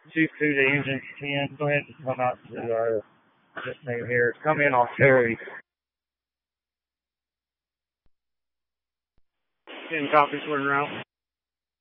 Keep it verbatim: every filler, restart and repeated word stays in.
two two to engine ten. Go ahead and come out to uh, this name here. Come in on Terry. ten copies, we're en route.